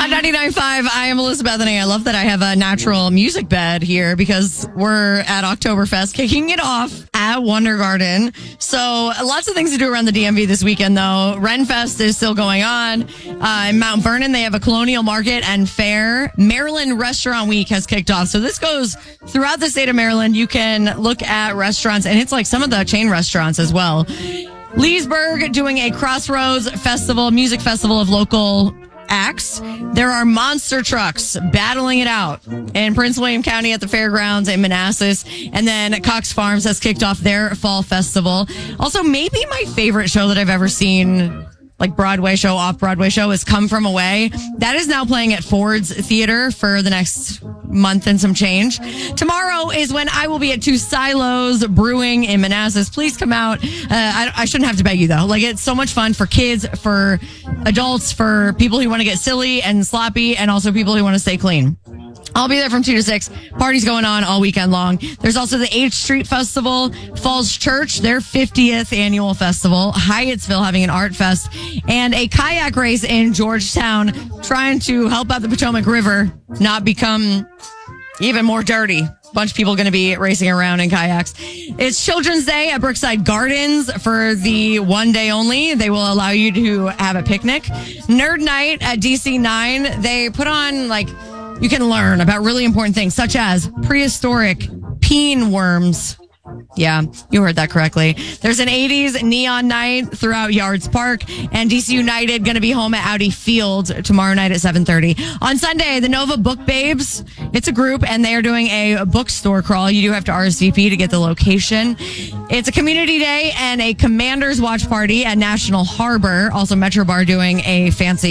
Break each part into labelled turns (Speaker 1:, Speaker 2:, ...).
Speaker 1: Hot 99.5, I am Elizabeth, and I love that I have a natural music bed here because we're at Oktoberfest, kicking it off at Wonder Garden. So lots of things to do around the DMV this weekend, though. Renfest is still going on. In Mount Vernon, they have a colonial market and fair. Maryland Restaurant Week has kicked off. So this goes throughout the state of Maryland. You can look at restaurants, and it's like some of the chain restaurants as well. Leesburg doing a Crossroads Festival, music festival of local acts. There are monster trucks battling it out in Prince William County at the fairgrounds in Manassas. And then Cox Farms has kicked off their fall festival. Also, maybe my favorite show that I've ever seen, like Broadway show, off-Broadway show, is Come From Away. That is now playing at Ford's Theater for the next month and some change. Tomorrow is when I will be at Two Silos Brewing in Manassas. Please come out. I shouldn't have to beg you, though. Like, it's so much fun for kids, for adults, for people who want to get silly and sloppy, and also people who want to stay clean. I'll be there from 2 to 6. Parties going on all weekend long. There's also the 8th Street Festival, Falls Church, their 50th annual festival, Hyattsville having an art fest, and a kayak race in Georgetown trying to help out the Potomac River not become even more dirty. Bunch of people going to be racing around in kayaks. It's Children's Day at Brookside Gardens for the one day only. They will allow you to have a picnic. Nerd Night at DC9. They put on, like, you can learn about really important things such as prehistoric peen worms. Yeah, you heard that correctly. There's an 80s neon night throughout Yards Park, and DC United going to be home at Audi Field tomorrow night at 7:30. On Sunday, the Nova Book Babes, it's a group, and they are doing a bookstore crawl. You do have to RSVP to get the location. It's a community day and a Commander's Watch Party at National Harbor. Also, Metro Bar doing a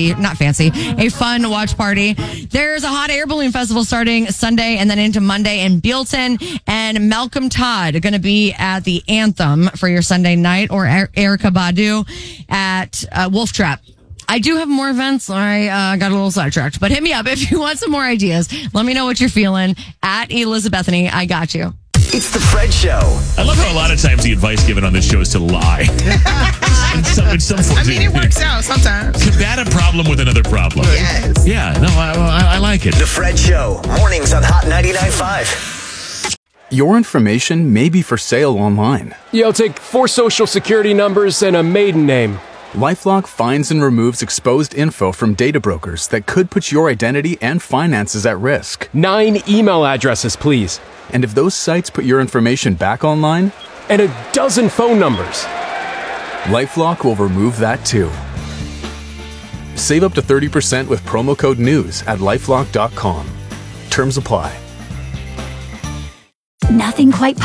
Speaker 1: a fun watch party. There's a hot air balloon festival starting Sunday and then into Monday in Bealton, and Malcolm Todd going to be at the Anthem for your Sunday night, or Erica Badu at Wolf Trap. I do have more events. I got a little sidetracked, but hit me up if you want some more ideas. Let me know what you're feeling at Elizabethany. I got you.
Speaker 2: It's the Fred Show.
Speaker 3: I love how a lot of times the advice given on this show is to lie. in some form.
Speaker 4: I mean, it works out sometimes.
Speaker 3: Combat a problem with another problem.
Speaker 4: Yes.
Speaker 3: Yeah, no, I like it.
Speaker 2: The Fred Show. Mornings on Hot 99.5.
Speaker 5: Your information may be for sale online.
Speaker 6: Yo, take 4 social security numbers and a maiden name.
Speaker 5: LifeLock finds and removes exposed info from data brokers that could put your identity and finances at risk.
Speaker 6: 9 email addresses, please.
Speaker 5: And if those sites put your information back online,
Speaker 6: and a dozen phone numbers,
Speaker 5: LifeLock will remove that too. Save up to 30% with promo code NEWS at LifeLock.com. Terms apply.
Speaker 7: Nothing quite